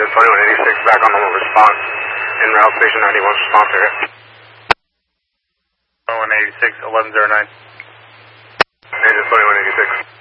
2186 back on the response. En route, station 91 response area. 2186, 1109. Engine 2186.